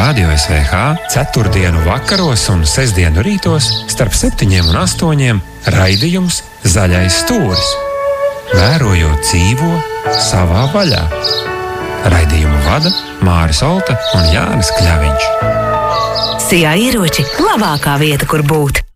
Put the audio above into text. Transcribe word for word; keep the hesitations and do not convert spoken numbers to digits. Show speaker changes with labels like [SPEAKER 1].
[SPEAKER 1] Radio S V H ceturtdienu vakaros un sestdienu rītos starp septiņiem un astoņiem raidījums Zaļais stūris. Vērojot dzīvo savā vaļā. Raidījumu vada Māris Olta un Jānis Kļaviņš.
[SPEAKER 2] Sijā ieroči – labākā vieta, kur būt.